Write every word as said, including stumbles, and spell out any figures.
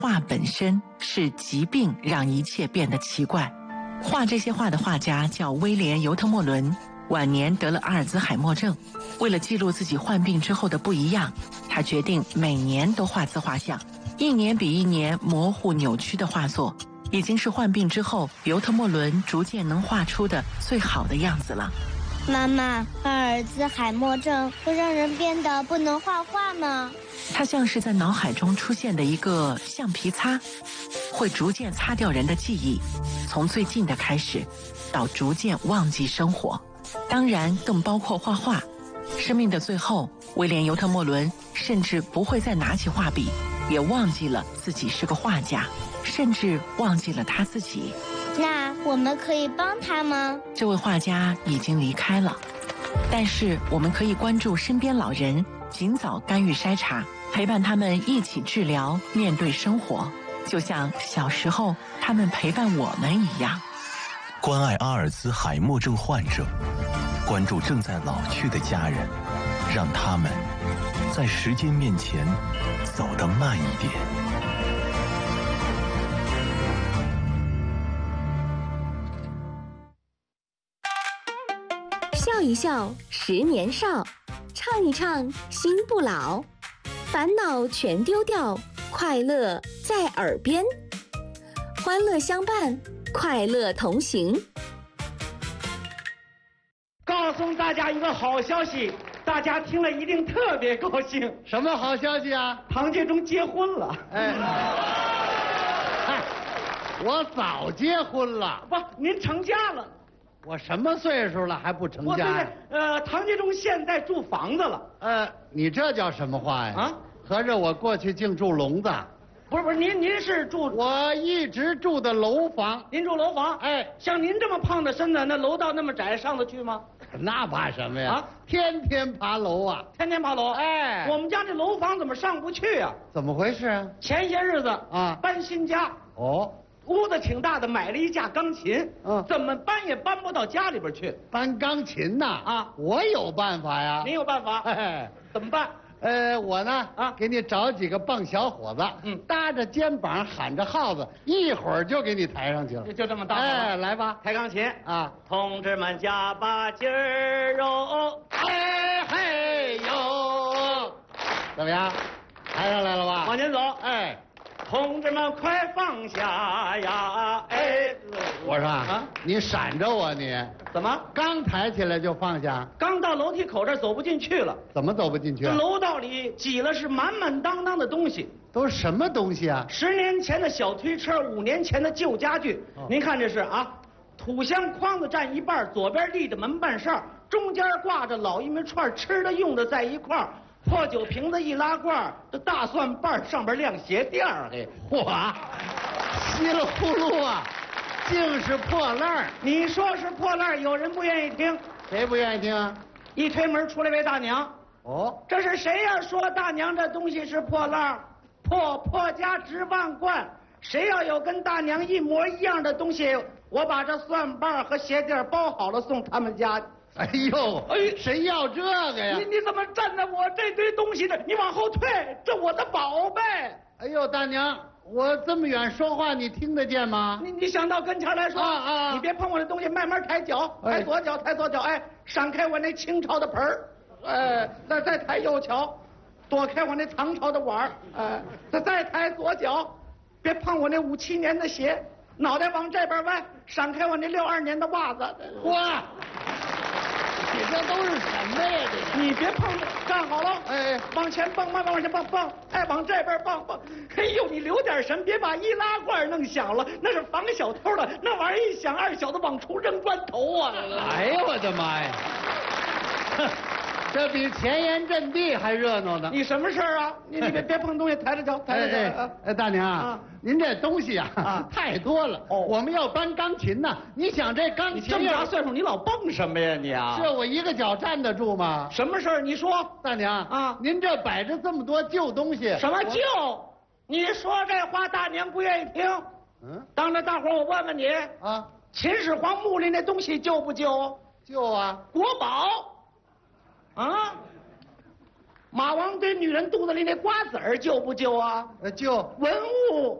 画本身是疾病让一切变得奇怪。画这些画的画家叫威廉·尤特莫伦，晚年得了阿尔兹海默症。为了记录自己患病之后的不一样，他决定每年都画自画像，一年比一年模糊扭曲的画作，已经是患病之后尤特莫伦逐渐能画出的最好的样子了。 妈妈，阿尔兹海默症会让人变得不能画画吗？ 它像是在脑海中出现的一个橡皮擦，会逐渐擦掉人的记忆，从最近的开始，到逐渐忘记生活。当然，更包括画画。生命的最后，威廉·尤特莫伦甚至不会再拿起画笔，也忘记了自己是个画家，甚至忘记了他自己。 那我们可以帮他吗？ 这位画家已经离开了，但是我们可以关注身边老人，尽早干预筛查，陪伴他们一起治疗，面对生活，就像小时候他们陪伴我们一样。 关爱阿尔兹海默症患者，关注正在老去的家人，让他们在时间面前走得慢一点。 笑一笑，十年少；唱一唱，心不老。烦恼全丢掉，快乐在耳边。欢乐相伴，快乐同行。 告诉大家一个好消息，大家听了一定特别高兴。 什么好消息啊？ 唐杰忠结婚了。 哎，嗨，我早结婚了。 不，您成家了。 我什么岁数了还不成家呀？ 呃，唐杰忠现在住房子了。 呃，你这叫什么话呀？ 啊， 合着我过去净住笼子。 不是不是，您您是住？ 我一直住的楼房。 您住楼房？ 哎， 像您这么胖的身子，那楼道那么窄，上得去吗？ 那怕什么呀？ 啊， 天天爬楼啊！ 天天爬楼。 哎， 我们家这楼房怎么上不去啊？ 怎么回事啊？ 前些日子啊， 搬新家。 哦。 屋子挺大的，买了一架钢琴， 嗯， 怎么搬也搬不到家里边去。 搬钢琴呐？啊，我有办法呀。 您有办法？ 哎， 怎么办？ 呃，我呢， 啊， 给你找几个棒小伙子，嗯，搭着肩膀喊着号子，一会儿就给你抬上去了。 就就这么搭。 哎，来吧， 抬钢琴啊！ 同志们加把劲儿哦， 哎嘿呦，怎么样？抬上来了吧？ 往前走， 哎。 同志们，快放下呀！哎， 我说啊，你闪着我你？ 怎么？ 刚抬起来就放下？ 刚到楼梯口这儿走不进去了。 怎么走不进去？ 这楼道里挤了是满满当当的东西。 都是什么东西啊？ 十年前的小推车，五年前的旧家具。哦、您看这是啊，土箱筐子占一半，左边立着门板扇，中间挂着老玉米串，吃的用的在一块儿。破酒瓶子一拉罐，这大蒜瓣上边亮鞋垫儿，嘿， 嚯，稀里呼噜啊，竟是破烂儿。 你说是破烂儿，有人不愿意听。 谁不愿意听啊？ 一推门出来位大娘。 哦， 这是谁呀？说大娘这东西是破烂儿，破破家值万贯。谁要有跟大娘一模一样的东西，我把这蒜瓣和鞋垫包好了送他们家。 哎呦，哎，谁要这个呀？ 你你怎么站在我这堆东西的？你往后退，这我的宝贝。 哎呦，大娘，我这么远说话，你听得见吗？ 你你想到跟前来说啊啊！ 你别碰我的东西，慢慢抬脚，抬左脚，抬左脚，哎，闪开我那清朝的盆儿，哎，再再抬右脚，躲开我那唐朝的碗儿，哎，再再抬左脚，别碰我那五七年的鞋，脑袋往这边歪，闪开我那六二年的袜子， 哇！你这都是什么呀？这你别碰，站好了， 哎， 往前蹦，慢慢往前蹦蹦，哎，往这边蹦蹦。哎呦，你留点神，别把易拉罐弄响了，那是防小偷的。那玩意儿一响，二小子往出扔砖头啊！ 哎呦，我的妈呀！这比前沿阵地还热闹呢。 你什么事儿啊？你你别别碰东西，抬着脚，抬着脚。 哎哎，大娘啊，您这东西啊啊太多了。哦，我们要搬钢琴呢。你想这钢琴这么大岁数，你老蹦什么呀你啊？ 是我一个脚站得住吗？ 什么事儿？你说， 大娘啊，您这摆着这么多旧东西。 什么旧？你说这话，大娘不愿意听。嗯，当着大伙我问问你啊，秦始皇墓里那东西旧不旧？ 旧啊， 国宝。啊， 马王堆女人肚子里那瓜子儿救不救啊？ 呃，就文物。